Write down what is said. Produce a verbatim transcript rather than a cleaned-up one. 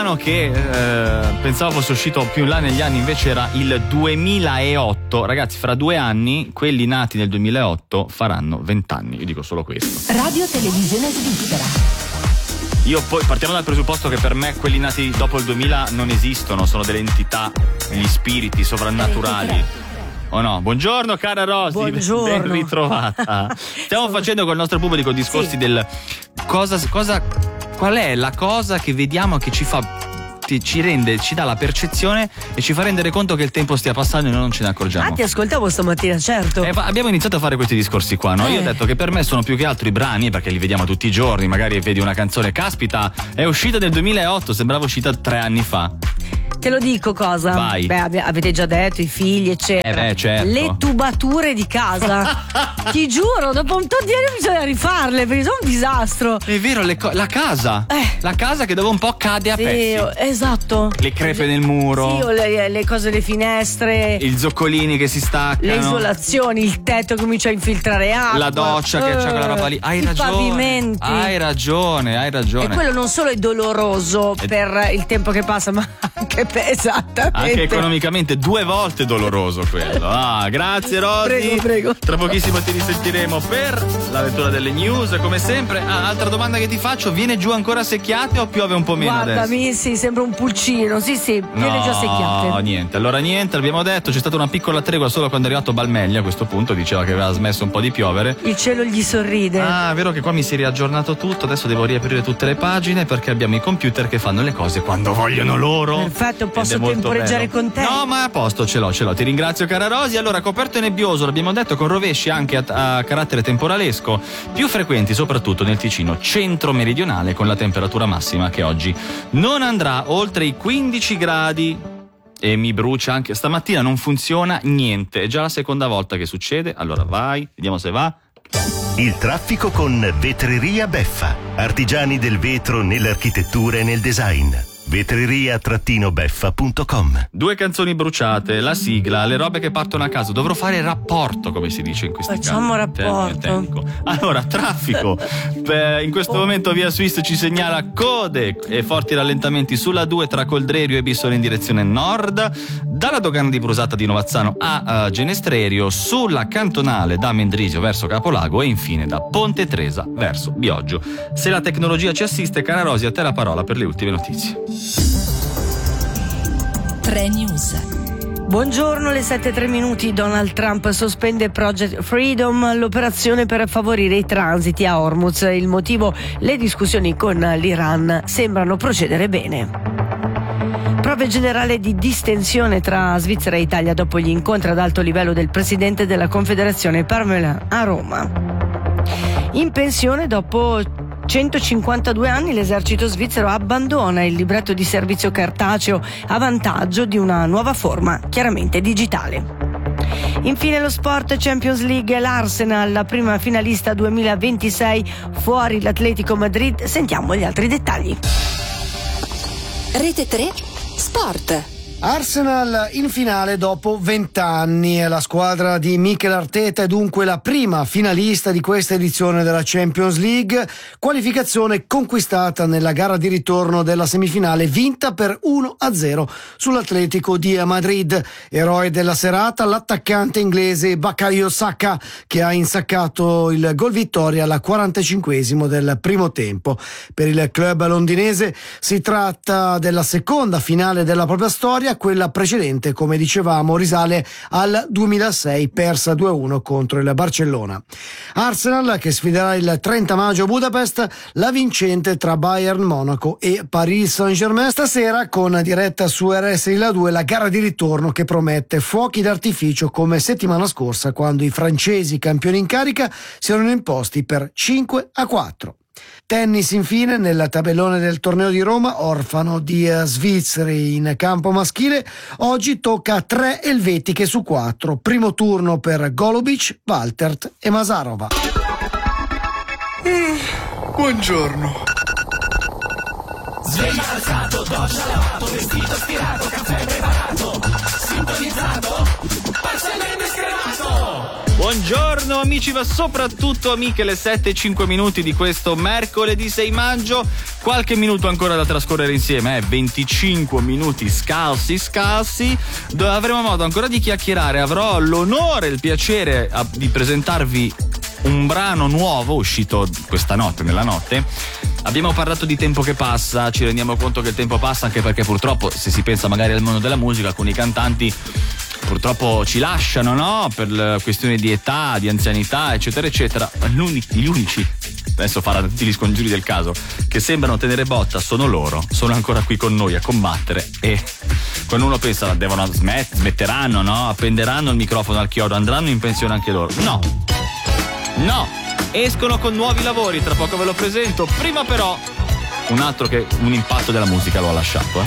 brano che eh, pensavo fosse uscito più in là negli anni, invece era il duemilaotto. Ragazzi, fra due anni quelli nati nel duemilaotto faranno vent'anni. Io dico solo questo. Radio Televisione Svizzera. Io poi partiamo dal presupposto che per me quelli nati dopo il duemila non esistono, sono delle entità, gli spiriti sovrannaturali. O no? Buongiorno cara Rosy, buongiorno. Ben ritrovata. Stiamo facendo col nostro pubblico discorsi sì. del cosa, cosa qual è la cosa che vediamo che ci fa ci rende, ci dà la percezione e ci fa rendere conto che il tempo stia passando e noi non ce ne accorgiamo. Ah, ti ascoltavo stamattina, certo. Eh, abbiamo iniziato a fare questi discorsi qua, no? Eh. Io ho detto che per me sono più che altro i brani, perché li vediamo tutti i giorni, magari vedi una canzone, caspita, è uscita nel duemilaotto, sembrava uscita tre anni fa. Te lo dico cosa? Vai. Beh, avete già detto i figli, eccetera. Eh beh, certo. Le tubature di casa. Ti giuro, dopo un tot di anni bisogna rifarle perché sono un disastro. È vero, le co- la casa. Eh. La casa che dopo un po' cade a sì, pezzi. Esatto. Le crepe nel muro. Sì, o le, le cose delle finestre. I zoccolini che si staccano. Le isolazioni, il tetto comincia a infiltrare acqua. La doccia che uh, c'ha quella roba lì. Hai i ragione. Pavimenti. Hai ragione, hai ragione. E quello non solo è doloroso e... per il tempo che passa, ma anche esattamente. Anche economicamente due volte doloroso quello. Ah, grazie Rosy. Prego, prego. Tra pochissimo ti risentiremo per la lettura delle news, come sempre. Ah, altra domanda che ti faccio: viene giù ancora secchiate o piove un po' meno? Guardami, adesso? Sì, sembra un pulcino. Sì, sì, viene no, già secchiate. No, niente. Allora niente, abbiamo detto, c'è stata una piccola tregua solo quando è arrivato Balmeglia. A questo punto diceva che aveva smesso un po' di piovere. Il cielo gli sorride. Ah, è vero che qua mi si è riaggiornato tutto. Adesso devo riaprire tutte le pagine perché abbiamo i computer che fanno le cose quando vogliono loro. Perfetto, posso temporeggiare con te? No, ma a posto, ce l'ho, ce l'ho. Ti ringrazio, cara Rosy. Allora, coperto e nebbioso, l'abbiamo detto, con rovesci anche a, a carattere temporalesco, più frequenti soprattutto nel Ticino centro-meridionale, con la temperatura massima che oggi non andrà oltre i quindici gradi. E mi brucia anche stamattina, non funziona niente. È già la seconda volta che succede. Allora vai, vediamo se va. Il traffico con Vetreria Beffa. Artigiani del vetro nell'architettura e nel design. vetreria beffa punto com. Due canzoni bruciate, la sigla, le robe che partono a caso. Dovrò fare rapporto, come si dice in questi casi. Facciamo rapporto. Allora, traffico. Beh, in questo oh. momento Via Swiss ci segnala code e forti rallentamenti sulla due tra Coldrerio e Bissolo in direzione nord, dalla dogana di Brusata di Novazzano a uh, Genestrerio, sulla cantonale da Mendrisio verso Capolago e infine da Ponte Tresa verso Bioggio. Se la tecnologia ci assiste, cara Rosy, a te la parola per le ultime notizie. tre News. Buongiorno, le sette e tre minuti. Donald Trump sospende Project Freedom, l'operazione per favorire i transiti a Hormuz. Il motivo? Le discussioni con l'Iran sembrano procedere bene. Prove generale di distensione tra Svizzera e Italia dopo gli incontri ad alto livello del presidente della Confederazione Parmelin a Roma. In pensione dopo centocinquantadue anni l'esercito svizzero abbandona il libretto di servizio cartaceo a vantaggio di una nuova forma, chiaramente digitale. Infine lo sport, Champions League, l'Arsenal, la prima finalista duemilaventisei, fuori l'Atletico Madrid. Sentiamo gli altri dettagli. Rete tre Sport. Arsenal in finale dopo vent'anni. La squadra di Mikel Arteta è dunque la prima finalista di questa edizione della Champions League, qualificazione conquistata nella gara di ritorno della semifinale vinta per uno a zero sull'Atletico di Madrid. Eroe della serata l'attaccante inglese Bukayo Saka, che ha insaccato il gol vittoria al quarantacinquesimo del primo tempo. Per il club londinese si tratta della seconda finale della propria storia. Quella precedente, come dicevamo, risale al duemilasei, persa due a uno contro il Barcellona. Arsenal che sfiderà il trenta maggio a Budapest la vincente tra Bayern Monaco e Paris Saint-Germain. Stasera con diretta su R S I due la gara di ritorno che promette fuochi d'artificio come settimana scorsa, quando i francesi campioni in carica si erano imposti per cinque a quattro. Tennis infine, nel tabellone del torneo di Roma, orfano di uh, svizzeri in campo maschile, oggi tocca a tre elvetiche su quattro. Primo turno per Golubic, Waltert e Masarova. Mm, buongiorno. Sveglia alzato, doccia lavato, vestito stirato, caffè preparato, sintonizzato, parzialmente scremato. Buongiorno amici, ma soprattutto amiche, le sette e cinque minuti di questo mercoledì sei maggio. Qualche minuto ancora da trascorrere insieme, eh? venticinque minuti scalzi scalzi, dove avremo modo ancora di chiacchierare. Avrò l'onore e il piacere a, di presentarvi un brano nuovo uscito questa notte, nella notte. Abbiamo parlato di tempo che passa, ci rendiamo conto che il tempo passa anche perché purtroppo, se si pensa magari al mondo della musica, alcuni cantanti purtroppo ci lasciano, no? Per questioni di età, di anzianità, eccetera, eccetera. L'unici, gli unici, adesso faranno tutti gli scongiuri del caso, che sembrano tenere botta sono loro, sono ancora qui con noi a combattere. E quando uno pensa devono smet- smetteranno, no? Appenderanno il microfono al chiodo, andranno in pensione anche loro. No, no, escono con nuovi lavori, tra poco ve lo presento. Prima però un altro che un impatto della musica lo ha lasciato, eh?